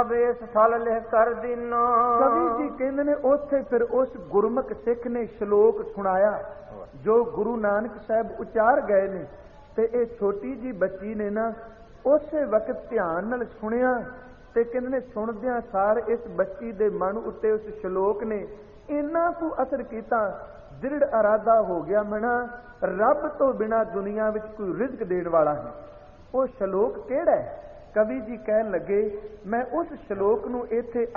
ਵੇਸ ਫਲ ਲਿਖ ਕਰ ਦੀਨਾ। ਕਵੀ ਜੀ ਕਹਿੰਦੇ ਨੇ ਉੱਥੇ ਫਿਰ ਉਸ ਗੁਰਮੁਖ ਸਿੱਖ ਨੇ ਸ਼ਲੋਕ ਸੁਣਾਇਆ ਜੋ ਗੁਰੂ ਨਾਨਕ ਸਾਹਿਬ ਉਚਾਰ ਗਏ ਨੇ, ਤੇ ਇਹ ਛੋਟੀ ਜੀ ਬੱਚੀ ਨੇ ਨਾ ਉਸੇ ਵਕਤ ਧਿਆਨ ਨਾਲ ਸੁਣਿਆ, ਤੇ ਕਹਿੰਦੇ ਨੇ ਸੁਣਦਿਆਂ ਸਾਰ ਇਸ ਬੱਚੀ ਦੇ ਮਨ ਉੱਤੇ ਉਸ ਸ਼ਲੋਕ ਨੇ ਇੰਨਾ ਕੁ ਅਸਰ ਕੀਤਾ, ਦ੍ਰਿੜ ਇਰਾਦਾ ਹੋ ਗਿਆ, ਮਨਾ ਰੱਬ ਤੋਂ ਬਿਨਾਂ ਦੁਨੀਆ ਵਿੱਚ ਕੋਈ ਰਿਜ਼ਕ ਦੇਣ ਵਾਲਾ ਹੈ। ਉਹ ਸ਼ਲੋਕ ਕਿਹੜਾ ਹੈ? ਕਵੀ ਜੀ ਕਹਿਣ ਲੱਗੇ, ਮੈਂ ਉਸ ਸ਼ਲੋਕ ਨੂੰ ਇੱਥੇ